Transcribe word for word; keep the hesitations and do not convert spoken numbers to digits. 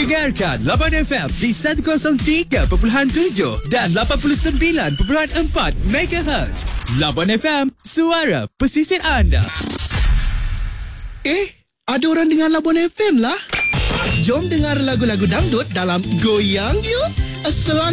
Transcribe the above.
Dengarkan Laban F M di seratus tiga perpuluhan tujuh dan lapan puluh sembilan perpuluhan empat megahertz. Laban F M, suara pesisir anda. Eh, ada orang dengar Labuan F M lah. Jom dengar lagu-lagu dangdut dalam Goyang Yuk. Selang